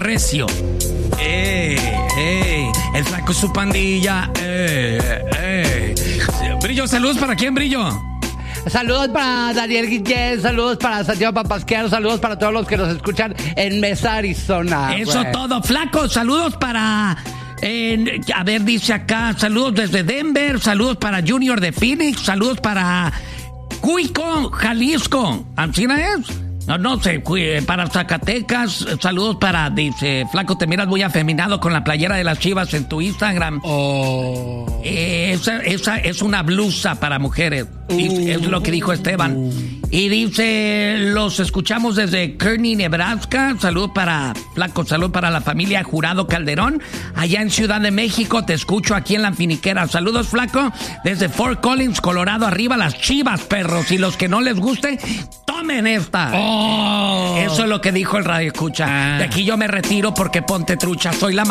Recio. El flaco y su pandilla. Brillo, saludos para quién, Brillo. Saludos para Daniel Guillén, saludos para Santiago Papasquiaro, saludos para todos los que nos escuchan en Mesa, Arizona. Eso todo, flaco. Saludos para... a ver, dice acá, saludos desde Denver, saludos para Junior de Phoenix, saludos para Cuico, Jalisco. ¿Así es? No sé, para Zacatecas, saludos para, dice, flaco, te miras muy afeminado con la playera de las Chivas en tu Instagram. Esa es una blusa para mujeres, es lo que dijo Esteban. Y dice, los escuchamos desde Kearney, Nebraska. Saludos para, flaco, salud para la familia Jurado Calderón. Allá en Ciudad de México, te escucho aquí en La Finiquera. Saludos, flaco, desde Fort Collins, Colorado. Arriba las Chivas, perros. Y los que no les guste, tomen esta. Eso es lo que dijo el radio escucha. De aquí yo me retiro porque ponte trucha. Soy la